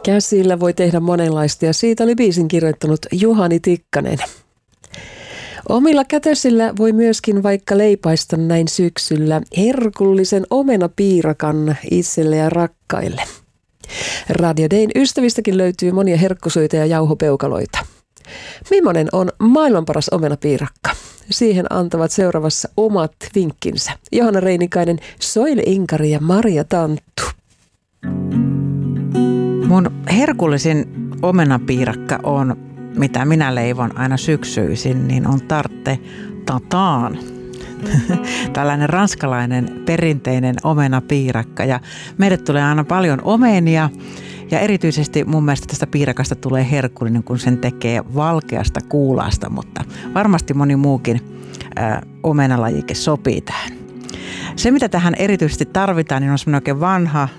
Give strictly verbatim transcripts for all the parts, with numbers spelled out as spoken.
Käsillä voi tehdä monenlaista ja siitä oli biisin kirjoittanut Juhani Tikkanen. Omilla kätösillä voi myöskin vaikka leipaista näin syksyllä herkullisen omenapiirakan itselle ja rakkaille. Radio Dayn ystävistäkin löytyy monia herkkusuita ja jauhopeukaloita. Millainen on maailman paras omenapiirakka? Siihen antavat seuraavassa omat vinkkinsä. Johanna Reinikainen, Soile Inkari ja Maria Tanttu. Mun herkullisin omenapiirakka on, mitä minä leivon aina syksyisin, niin on tarte tataan. Tällainen ranskalainen perinteinen omenapiirakka ja meille tulee aina paljon omenia ja erityisesti mun mielestä tästä piirakasta tulee herkullinen, kun sen tekee valkeasta kuulasta, mutta varmasti moni muukin ää, omenalajike sopii tähän. Se mitä tähän erityisesti tarvitaan, niin on semmoinen oikein vanha,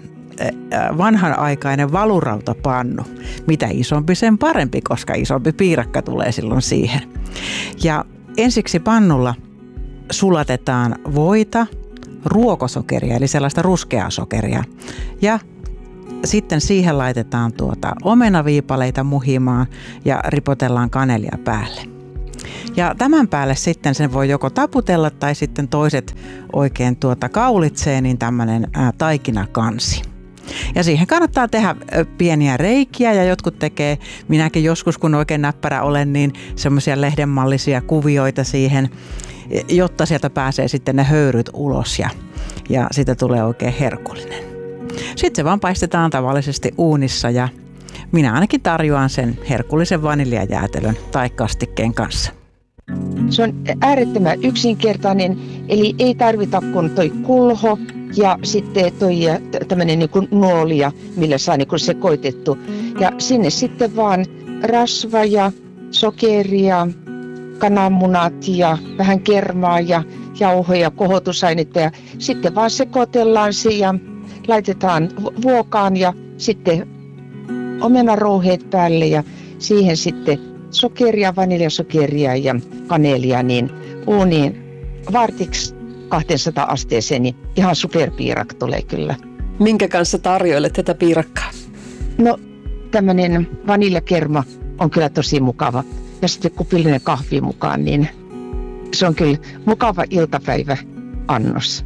ää, vanhanaikainen valurautapannu. Mitä isompi sen parempi, koska isompi piirakka tulee silloin siihen. Ja ensiksi pannulla sulatetaan voita, ruokosokeria eli sellaista ruskeaa sokeria ja sitten siihen laitetaan tuota omenaviipaleita muhimaan ja ripotellaan kanelia päälle. Ja tämän päälle sitten sen voi joko taputella tai sitten toiset oikein tuota kaulitsee, niin tämmöinen ää, taikinakansi. Ja siihen kannattaa tehdä pieniä reikiä ja jotkut tekee, minäkin joskus kun oikein näppärä olen, niin semmoisia lehdenmallisia kuvioita siihen, jotta sieltä pääsee sitten ne höyryt ulos ja, ja siitä tulee oikein herkullinen. Sitten se vaan paistetaan tavallisesti uunissa ja minä ainakin tarjoan sen herkullisen vaniljajäätelön tai kastikkeen kanssa. Se on äärettömän yksinkertainen, eli ei tarvita kuin toi kulho ja sitten toi tämmöinen niin kuin nuolia, millä saa niin kuin sekoitettu. Ja sinne sitten vaan rasva ja sokeria, kananmunat ja vähän kermaa ja jauhoja, kohotusainetta ja sitten vaan sekoitellaan se ja laitetaan vuokaan ja sitten omenarouheet päälle ja siihen sitten sokeria, vaniljasokeria ja kanelia niin uuniin vartiksi kaksisataa asteeseen, niin ihan superpiirak tulee kyllä. Minkä kanssa tarjoilet tätä piirakkaa? No tämmöinen vaniljakerma on kyllä tosi mukava ja sitten kupillinen kahvi mukaan, niin se on kyllä mukava iltapäiväannos.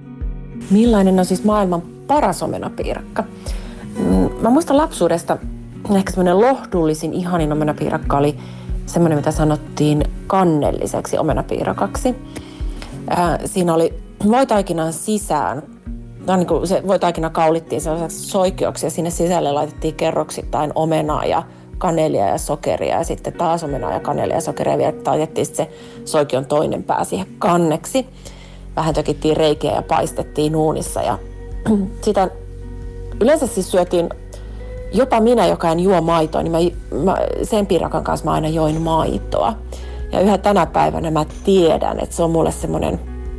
Millainen on siis maailman paras omenapiirakka? Mä muistan lapsuudesta ehkä semmoinen lohdullisin, ihanin omenapiirakka oli semmoinen, mitä sanottiin kannelliseksi omenapiirakaksi. Ää, siinä oli voitaikinan sisään, niin kuin se voitaikina kaulittiin sellaiseksi soikeoksi ja sinne sisälle laitettiin kerroksittain omenaa ja kanelia ja sokeria ja sitten taas omenaa ja kanelia ja sokeria ja vielä laitettiin se soikeon toinen pää siihen kanneksi. Vähän tökittiin reikiä ja paistettiin uunissa ja sitä yleensä siis syötiin, jopa minä, joka en juo maitoa, niin mä, mä, sen piirakan kanssa mä aina join maitoa. Ja yhä tänä päivänä mä tiedän, että se on mulle semmoinen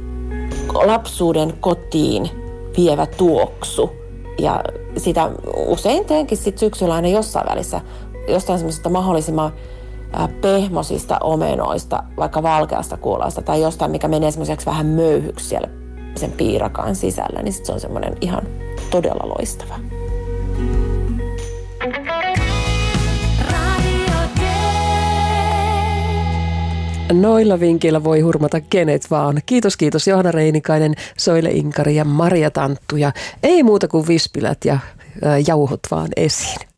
lapsuuden kotiin vievä tuoksu. Ja sitä usein teenkin sit syksyllä aina jossain välissä, jostain semmoisesta mahdollisimman pehmosista omenoista, vaikka valkeasta kuulasta tai jostain, mikä menee semmoiseksi vähän möyhyksi siellä sen piirakan sisällä, niin sit se on semmoinen ihan todella loistava. Noilla vinkkeillä voi hurmata kenet vaan. Kiitos, kiitos Johanna Reinikainen, Soile Inkari ja Maria Tanttu. Ja ei muuta kuin vispilät ja jauhot vaan esiin.